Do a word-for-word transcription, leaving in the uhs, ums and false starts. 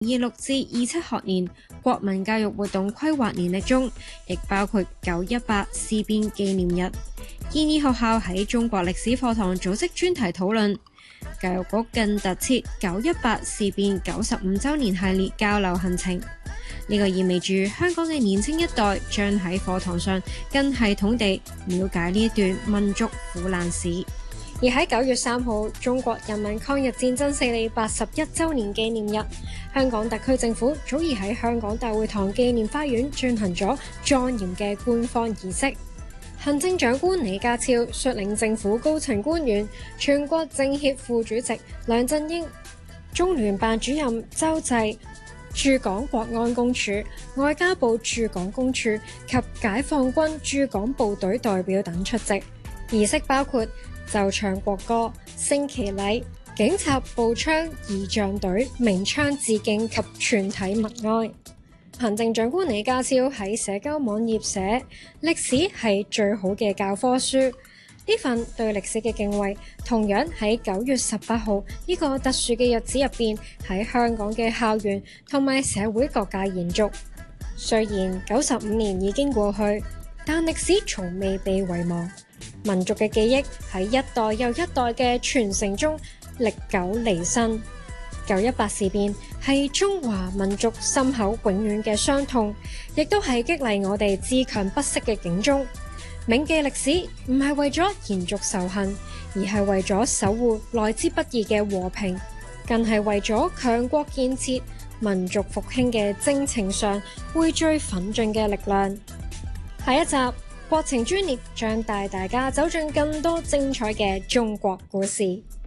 二六至二七學年國民教育活動規劃年歷中，亦包括九一八事變紀念日，建議學校喺中國歷史課堂組織專題討論。教育局更特設九一八事變九十五週年系列交流行程，呢個意味住香港嘅年輕一代將喺課堂上更系統地了解呢一段民族苦難史。而喺九月三號，中國人民抗日戰爭勝利八十一週年紀念日，香港特區政府早已喺香港大會堂紀念花園進行咗莊嚴嘅官方儀式。行政長官李家超率領政府高層官員、全國政協副主席梁振英、中聯辦主任周濟、駐港國安公署、外交部駐港公署及解放軍駐港部隊代表等出席。儀式包括奏唱國歌、升旗禮、警察步槍儀仗隊鳴槍致敬及全體默哀。行政長官李家超喺社交網頁寫：歷史係最好嘅教科書。呢份對歷史嘅敬畏，同樣喺九月十八號呢個特殊嘅日子入邊，喺香港嘅校園同埋社會各界延續。雖然九十五年已經過去，但歷史從未被遺忘。民族嘅記憶喺一代又一代嘅傳承中歷久彌新。九一八事變係中華民族心口永遠嘅傷痛，亦都係激勵我哋自強不息嘅警鐘。銘記歷史唔係為咗延續仇恨，而係為咗守護來之不易嘅和平，更係為咗強國建設、民族復興嘅征程上匯聚奮進嘅力量。下一集國情專列將帶大家走進更多精彩嘅中國故事。